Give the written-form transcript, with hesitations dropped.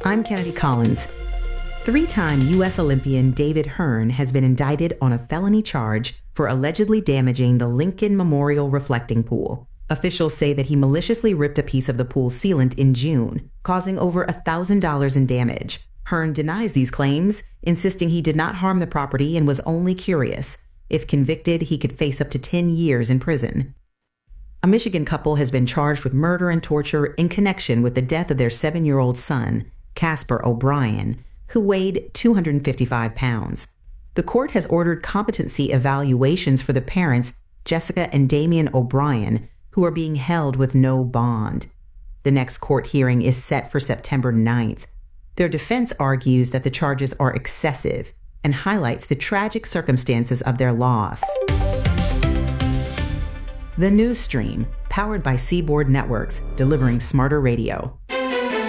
I'm Kennedy Collins. Three-time U.S. Olympian David Hearn has been indicted on a felony charge for allegedly damaging the Lincoln Memorial reflecting pool. Officials say that he maliciously ripped a piece of the pool sealant in June, causing over $1,000 in damage. Hearn denies these claims, insisting he did not harm the property and was only curious. If convicted, he could face up to 10 years in prison. A Michigan couple has been charged with murder and torture in connection with the death of their 7-year-old son, Casper O'Brien, who weighed 255 pounds. The court has ordered competency evaluations for the parents, Jessica and Damian O'Brien, who are being held with no bond. The next court hearing is set for September 9th. Their defense argues that the charges are excessive and highlights the tragic circumstances of their loss. The News Stream, powered by Seaboard Networks, delivering smarter radio.